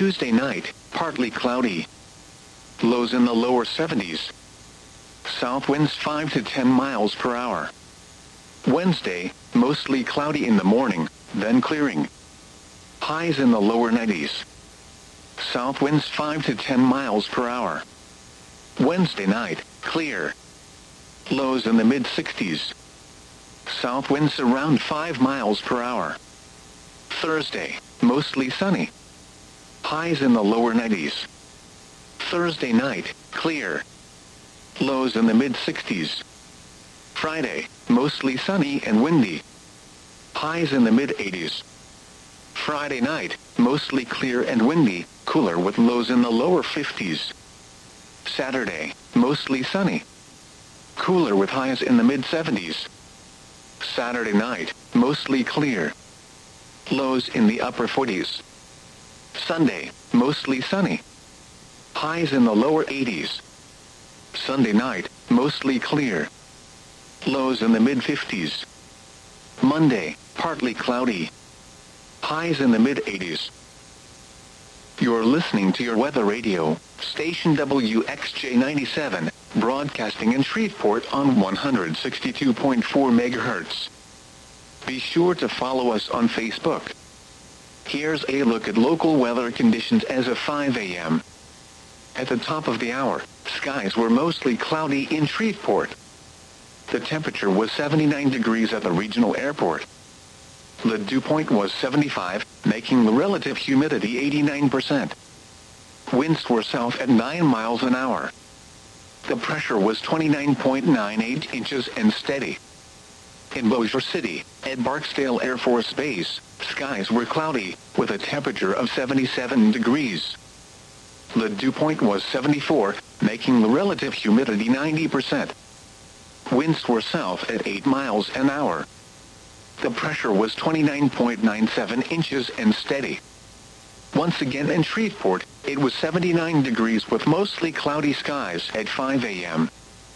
Tuesday night, partly cloudy. Lows in the lower 70s. South winds 5 to 10 miles per hour. Wednesday, mostly cloudy in the morning, then clearing. Highs in the lower 90s. South winds 5 to 10 miles per hour. Wednesday night, clear. Lows in the mid-60s. South winds around 5 miles per hour. Thursday, mostly sunny. Highs in the lower 90s. Thursday night, clear. Lows in the mid-60s. Friday, mostly sunny and windy. Highs in the mid-80s. Friday night, mostly clear and windy, cooler with lows in the lower 50s. Saturday, mostly sunny. Cooler with highs in the mid-70s. Saturday night, mostly clear. Lows in the upper 40s. Sunday, mostly sunny. Highs in the lower 80s. Sunday night, mostly clear. Lows in the mid-50s. Monday, partly cloudy. Highs in the mid-80s. You're listening to your weather radio, station WXJ97, broadcasting in Shreveport on 162.4 megahertz. Be sure to follow us on Facebook. Here's a look at local weather conditions as of 5 a.m. At the top of the hour, skies were mostly cloudy in Shreveport. The temperature was 79 degrees at the regional airport. The dew point was 75, making the relative humidity 89%. Winds were south at 9 miles an hour. The pressure was 29.98 inches and steady. In Bossier City, at Barksdale Air Force Base, skies were cloudy, with a temperature of 77 degrees. The dew point was 74, making the relative humidity 90%. Winds were south at 8 miles an hour. The pressure was 29.97 inches and steady. Once again in Shreveport, it was 79 degrees with mostly cloudy skies at 5 a.m.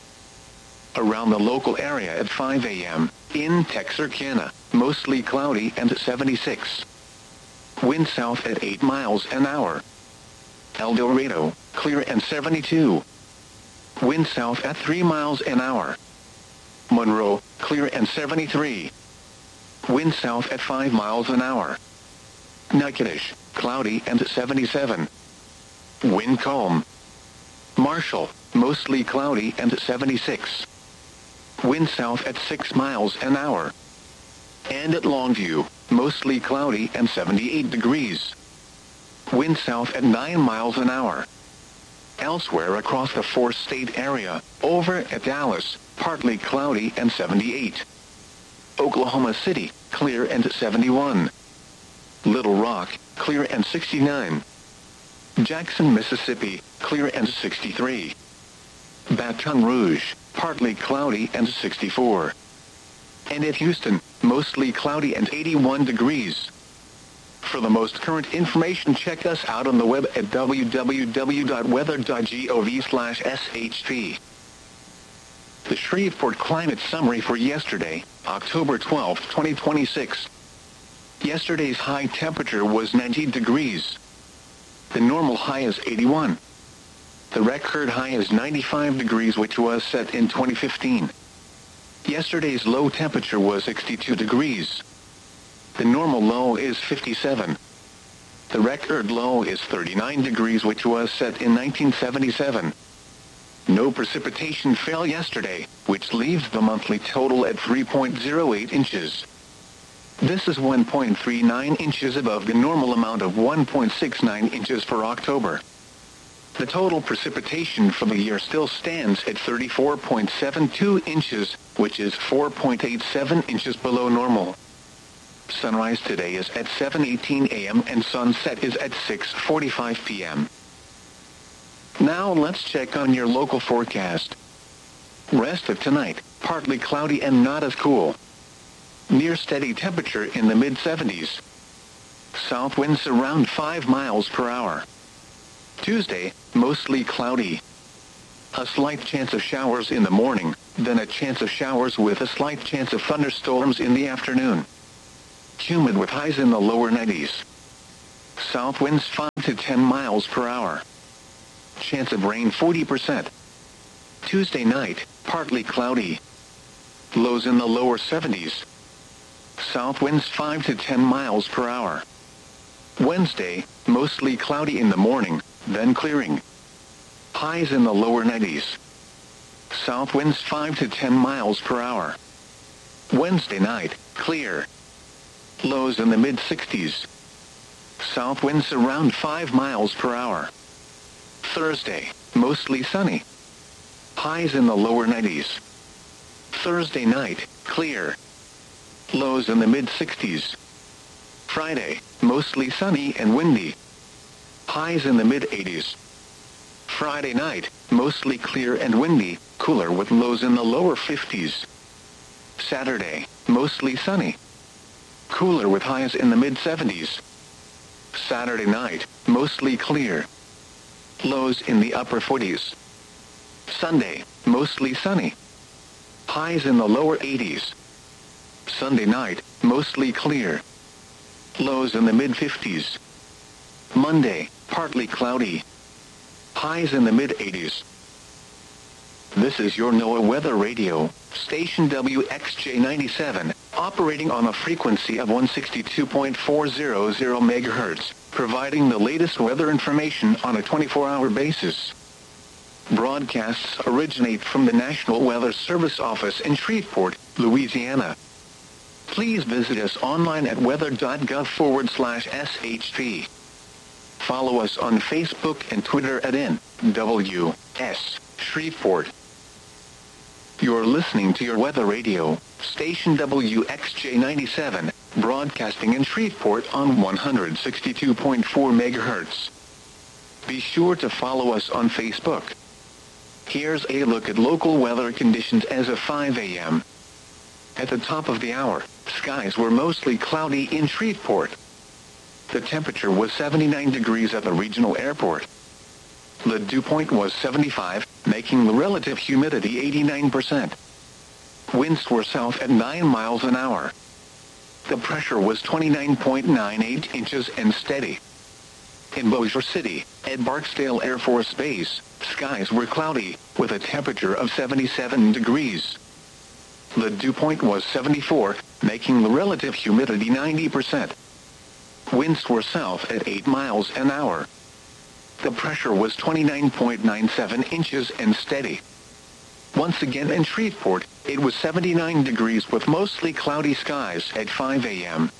Around the local area at 5 a.m., in Texarkana, mostly cloudy and 76. Wind south at 8 miles an hour. El Dorado, clear and 72. Wind south at 3 miles an hour. Monroe, clear and 73. Wind south at 5 miles an hour. Natchitoches, cloudy and 77. Wind calm. Marshall, mostly cloudy and 76. Wind south at 6 miles an hour. And at Longview, mostly cloudy and 78 degrees. Wind south at 9 miles an hour. Elsewhere across the four-state area, over at Dallas, partly cloudy and 78. Oklahoma City, clear and 71. Little Rock, clear and 69. Jackson, Mississippi, clear and 63. Baton Rouge, partly cloudy and 64. And at Houston, mostly cloudy and 81 degrees. For the most current information, check us out on the web at www.weather.gov/shp. The Shreveport Climate Summary for yesterday, October 12, 2026. Yesterday's high temperature was 90 degrees. The normal high is 81. The record high is 95 degrees, which was set in 2015. Yesterday's low temperature was 62 degrees. The normal low is 57. The record low is 39 degrees, which was set in 1977. No precipitation fell yesterday, which leaves the monthly total at 3.08 inches. This is 1.39 inches above the normal amount of 1.69 inches for October. The total precipitation for the year still stands at 34.72 inches, which is 4.87 inches below normal. Sunrise today is at 7:18 a.m. and sunset is at 6:45 p.m. Now let's check on your local forecast. Rest of tonight, partly cloudy and not as cool. Near steady temperature in the mid-70s. South winds around 5 miles per hour. Tuesday, mostly cloudy. A slight chance of showers in the morning, then a chance of showers with a slight chance of thunderstorms in the afternoon. Humid with highs in the lower 90s. South winds 5 to 10 miles per hour. Chance of rain 40%. Tuesday night, partly cloudy. Lows in the lower 70s. South winds 5 to 10 miles per hour. Wednesday, mostly cloudy in the morning, then clearing. Highs in the lower 90s. South winds 5 to 10 miles per hour. Wednesday night, clear. Lows in the mid-60s. South winds around 5 miles per hour. Thursday, mostly sunny. Highs in the lower 90s. Thursday night, clear. Lows in the mid-60s. Friday, mostly sunny and windy. Highs in the mid-80s. Friday night, mostly clear and windy, cooler with lows in the lower 50s. Saturday, mostly sunny. Cooler with highs in the mid-70s. Saturday night, mostly clear. Lows in the upper 40s. Sunday, mostly sunny. Highs in the lower 80s. Sunday night, mostly clear. Lows in the mid-50s. Monday, partly cloudy. Highs in the mid-80s. This is your NOAA Weather Radio, station WXJ97, operating on a frequency of 162.400 MHz, providing the latest weather information on a 24-hour basis. Broadcasts originate from the National Weather Service office in Shreveport, Louisiana. Please visit us online at weather.gov/SHP. Follow us on Facebook and Twitter at NWS Shreveport. You're listening to your Weather Radio, station WXJ97, broadcasting in Shreveport on 162.4 MHz. Be sure to follow us on Facebook. Here's a look at local weather conditions as of 5 a.m. At the top of the hour, skies were mostly cloudy in Shreveport. The temperature was 79 degrees at the regional airport. The dew point was 75, making the relative humidity 89%. Winds were south at 9 miles an hour. The pressure was 29.98 inches and steady. In Bossier City, at Barksdale Air Force Base, skies were cloudy, with a temperature of 77 degrees. The dew point was 74, making the relative humidity 90%. Winds were south at 8 miles an hour. The pressure was 29.97 inches and steady. Once again in Shreveport, it was 79 degrees with mostly cloudy skies at 5 a.m.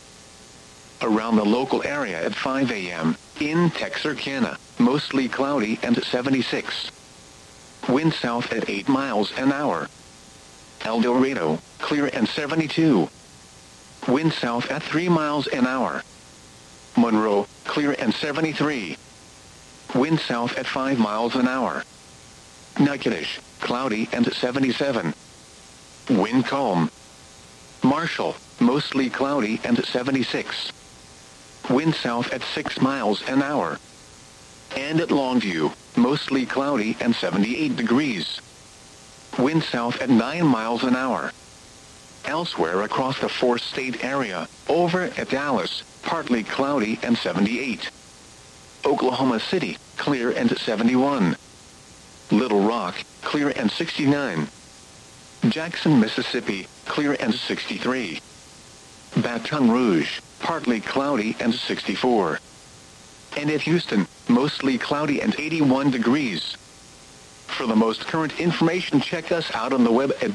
Around the local area at 5 a.m., in Texarkana, mostly cloudy and 76. Wind south at 8 miles an hour. El Dorado, clear and 72. Wind south at 3 miles an hour. Monroe, clear and 73. Wind south at 5 miles an hour. Natchitoches, cloudy and 77. Wind calm. Marshall, mostly cloudy and 76. Wind south at 6 miles an hour. And at Longview, mostly cloudy and 78 degrees. Wind south at 9 miles an hour. Elsewhere across the four-state area, over at Dallas, partly cloudy and 78. Oklahoma City, clear and 71. Little Rock, clear and 69. Jackson, Mississippi, clear and 63. Baton Rouge, partly cloudy and 64. And at Houston, mostly cloudy and 81 degrees. For the most current information, check us out on the web at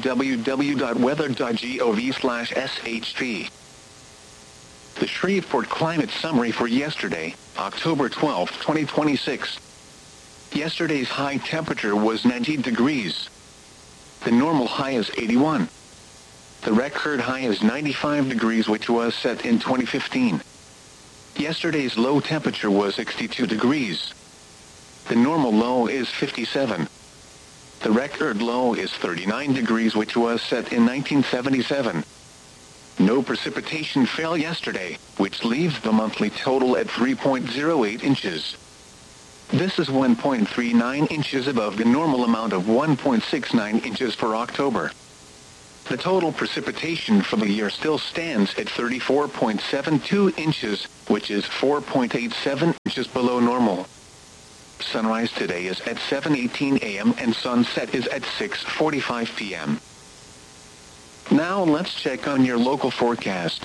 www.weather.gov/SHP. The Shreveport Climate Summary for yesterday, October 12, 2026. Yesterday's high temperature was 90 degrees. The normal high is 81. The record high is 95 degrees, which was set in 2015. Yesterday's low temperature was 62 degrees. The normal low is 57. The record low is 39 degrees, which was set in 1977. No precipitation fell yesterday, which leaves the monthly total at 3.08 inches. This is 1.39 inches above the normal amount of 1.69 inches for October. The total precipitation for the year still stands at 34.72 inches, which is 4.87 inches below normal. Sunrise today is at 7:18 a.m. and sunset is at 6:45 p.m. Now let's check on your local forecast.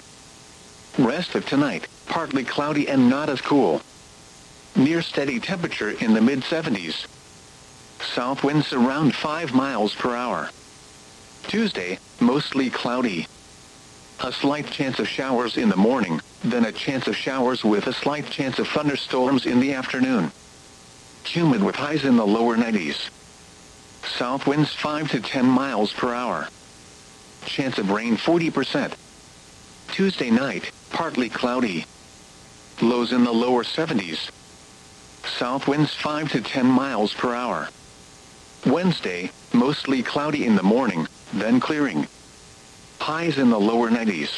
Rest of tonight, partly cloudy and not as cool. Near steady temperature in the mid-70s. South winds around 5 miles per hour. Tuesday, mostly cloudy. A slight chance of showers in the morning, then a chance of showers with a slight chance of thunderstorms in the afternoon. Humid with highs in the lower 90s. South winds 5 to 10 miles per hour. Chance of rain 40%. Tuesday night, partly cloudy. Lows in the lower 70s. South winds 5 to 10 miles per hour. Wednesday, mostly cloudy in the morning, then clearing. Highs in the lower 90s.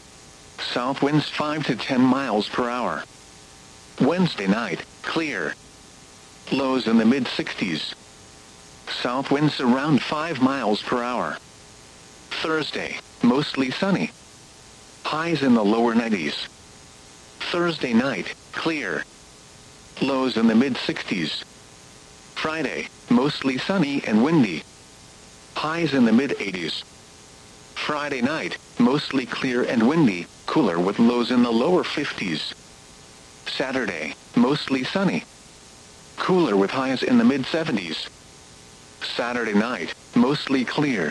South winds 5 to 10 miles per hour. Wednesday night, clear. Lows in the mid-60s. South winds around 5 miles per hour. Thursday, mostly sunny. Highs in the lower 90s. Thursday night, clear. Lows in the mid-60s. Friday, mostly sunny and windy. Highs in the mid-80s. Friday night, mostly clear and windy, cooler with lows in the lower 50s. Saturday, mostly sunny. Cooler with highs in the mid-70s. Saturday night, mostly clear.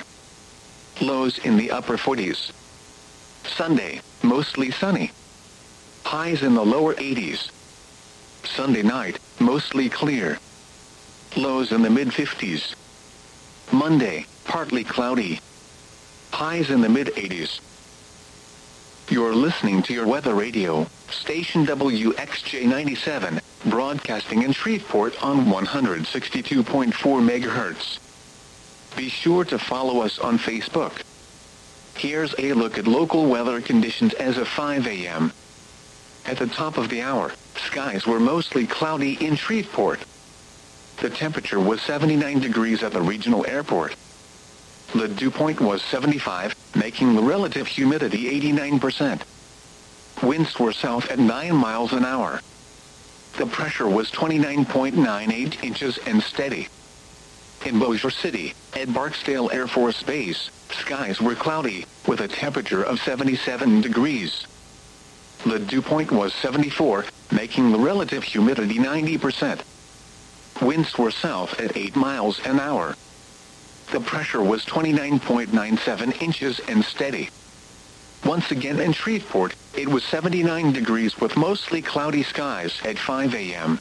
Lows in the upper 40s. Sunday, mostly sunny. Highs in the lower 80s. Sunday night, mostly clear. Lows in the mid-50s. Monday, partly cloudy. Highs in the mid-80s. You're listening to your weather radio, station WXJ97, broadcasting in Shreveport on 162.4 MHz. Be sure to follow us on Facebook. Here's a look at local weather conditions as of 5 a.m. At the top of the hour, skies were mostly cloudy in Shreveport. The temperature was 79 degrees at the regional airport. The dew point was 75, making the relative humidity 89%. Winds were south at 9 miles an hour. The pressure was 29.98 inches and steady. In Bossier City, at Barksdale Air Force Base, skies were cloudy, with a temperature of 77 degrees. The dew point was 74, making the relative humidity 90%. Winds were south at 8 miles an hour. The pressure was 29.97 inches and steady. Once again in Shreveport, it was 79 degrees with mostly cloudy skies at 5 a.m.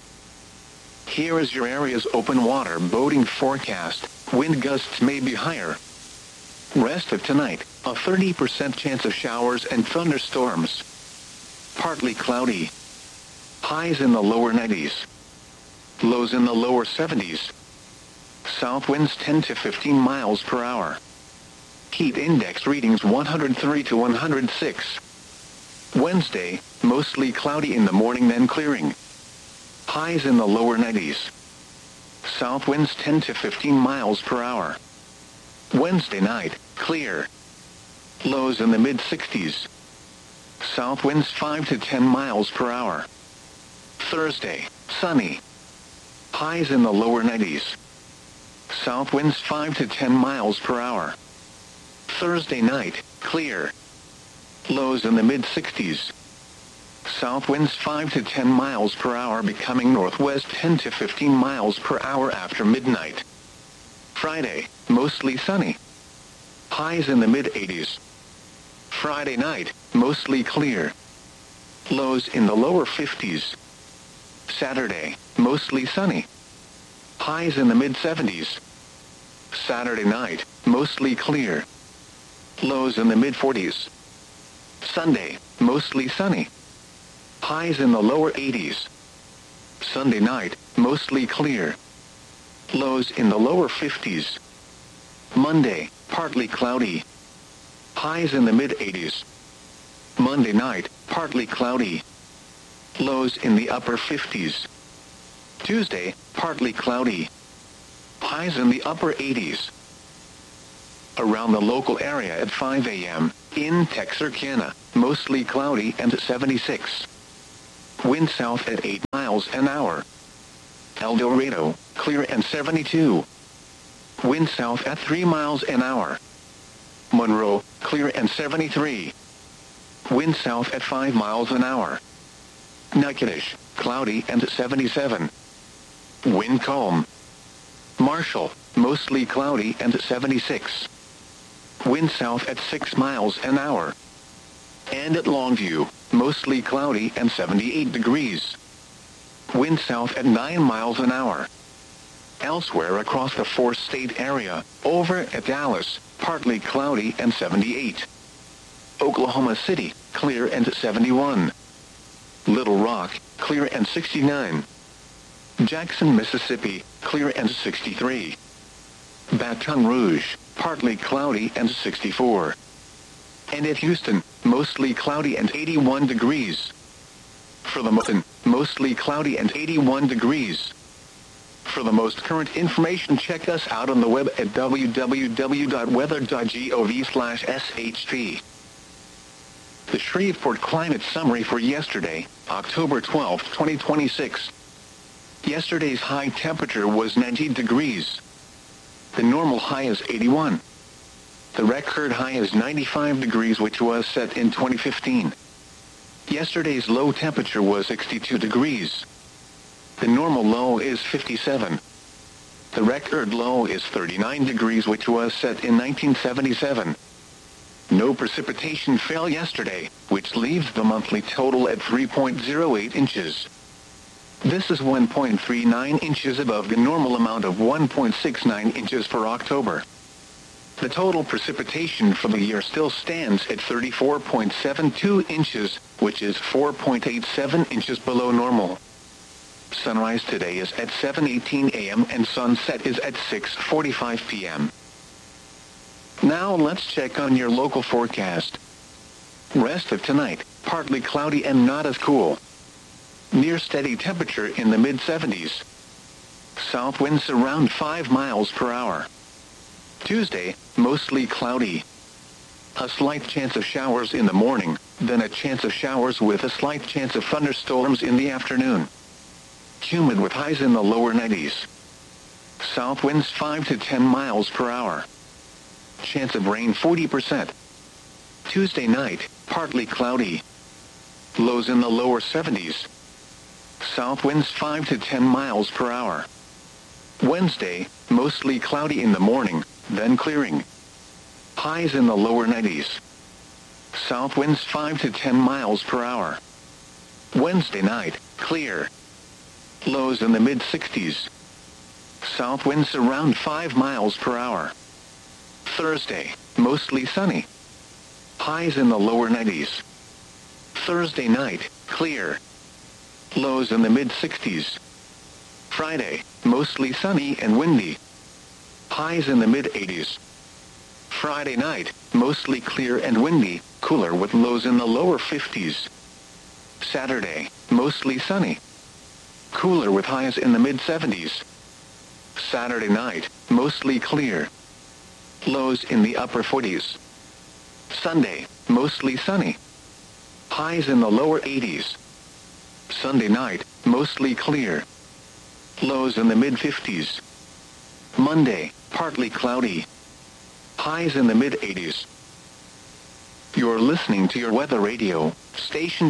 Here is your area's open water boating forecast. Wind gusts may be higher. Rest of tonight, a 30% chance of showers and thunderstorms. Partly cloudy. Highs in the lower 90s. Lows in the lower 70s. South winds 10 to 15 miles per hour. Heat index readings 103 to 106. Wednesday, mostly cloudy in the morning then clearing. Highs in the lower 90s. South winds 10 to 15 miles per hour. Wednesday night, clear. Lows in the mid-60s. South winds 5 to 10 miles per hour. Thursday, sunny. Highs in the lower 90s. South winds 5 to 10 miles per hour. Thursday night, clear. Lows in the mid-60s. South winds 5 to 10 miles per hour becoming northwest 10 to 15 miles per hour after midnight. Friday, mostly sunny. Highs in the mid-80s. Friday night, mostly clear. Lows in the lower 50s. Saturday, mostly sunny. Highs in the mid-70s. Saturday night, mostly clear. Lows in the mid-40s. Sunday, mostly sunny. Highs in the lower 80s. Sunday night, mostly clear. Lows in the lower 50s. Monday, partly cloudy. Highs in the mid-80s. Monday night, partly cloudy. Lows in the upper 50s. Tuesday, partly cloudy. Highs in the upper 80s. Around the local area at 5 a.m., in Texarkana, mostly cloudy and 76. Wind south at 8 miles an hour. El Dorado, clear and 72. Wind south at 3 miles an hour. Monroe, clear and 73. Wind south at 5 miles an hour. Natchitoches, cloudy and 77. Wind calm. Marshall, mostly cloudy and 76. Wind south at 6 miles an hour. And at Longview, mostly cloudy and 78 degrees. Wind south at 9 miles an hour. Elsewhere across the four-state area, over at Dallas, partly cloudy and 78. Oklahoma City, clear and 71. Little Rock, clear and 69. Jackson, Mississippi, clear and 63. Baton Rouge, partly cloudy and 64. And at Houston, mostly cloudy and 81 degrees. For the mostly cloudy and 81 degrees. For the most current information, check us out on the web at www.weather.gov/SHP. The Shreveport Climate Summary for yesterday, October 12, 2026. Yesterday's high temperature was 90 degrees. The normal high is 81. The record high is 95 degrees, which was set in 2015. Yesterday's low temperature was 62 degrees. The normal low is 57. The record low is 39 degrees, which was set in 1977. No precipitation fell yesterday, which leaves the monthly total at 3.08 inches. This is 1.39 inches above the normal amount of 1.69 inches for October. The total precipitation for the year still stands at 34.72 inches, which is 4.87 inches below normal. Sunrise today is at 7:18 a.m. and sunset is at 6:45 p.m. Now let's check on your local forecast. Rest of tonight, partly cloudy and not as cool. Near steady temperature in the mid-70s. South winds around 5 miles per hour. Tuesday, mostly cloudy. A slight chance of showers in the morning, then a chance of showers with a slight chance of thunderstorms in the afternoon. Humid with highs in the lower 90s. South winds 5 to 10 miles per hour. Chance of rain 40%. Tuesday night, partly cloudy. Lows in the lower 70s. South winds 5 to 10 miles per hour. Wednesday, mostly cloudy in the morning, then clearing. Highs in the lower 90s. South winds 5 to 10 miles per hour. Wednesday night, clear. Lows in the mid-60s. South winds around 5 miles per hour. Thursday, mostly sunny. Highs in the lower 90s. Thursday night, clear. Lows in the mid-60s. Friday, mostly sunny and windy. Highs in the mid-80s. Friday night, mostly clear and windy, cooler with lows in the lower 50s. Saturday, mostly sunny. Cooler with highs in the mid-70s. Saturday night, mostly clear. Lows in the upper 40s. Sunday, mostly sunny. Highs in the lower 80s. Sunday night, mostly clear. Lows in the mid-50s. Monday, partly cloudy. Highs in the mid-80s. You're listening to your weather radio, station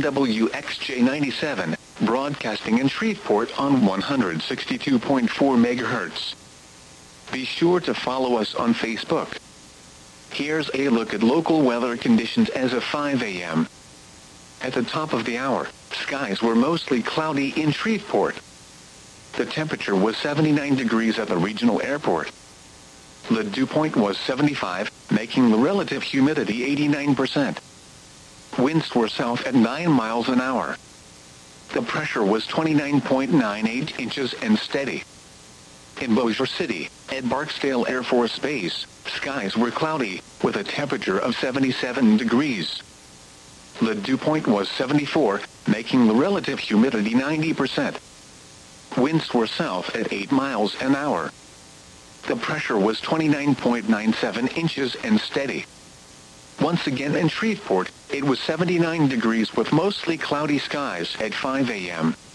WXJ97, broadcasting in Shreveport on 162.4 megahertz. Be sure to follow us on Facebook. Here's a look at local weather conditions as of 5 a.m. At the top of the hour, skies were mostly cloudy in Shreveport. The temperature was 79 degrees at the regional airport. The dew point was 75, making the relative humidity 89%. Winds were south at 9 miles an hour. The pressure was 29.98 inches and steady. In Bossier City, at Barksdale Air Force Base, skies were cloudy, with a temperature of 77 degrees. The dew point was 74, making the relative humidity 90%. Winds were south at 8 miles an hour. The pressure was 29.97 inches and steady. Once again in Shreveport, It was 79 degrees with mostly cloudy skies at 5 a.m.